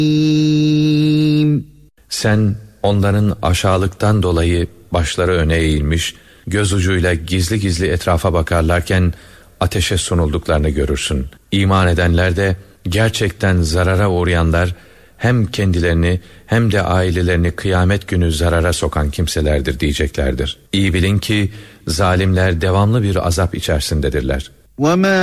Sen onların aşağılıktan dolayı başları öne eğilmiş, göz ucuyla gizli gizli etrafa bakarlarken ateşe sunulduklarını görürsün. İman edenler de gerçekten zarara uğrayanlar hem kendilerini hem de ailelerini kıyamet günü zarara sokan kimselerdir diyeceklerdir. İyi bilin ki zalimler devamlı bir azap içerisindedirler. وَمَا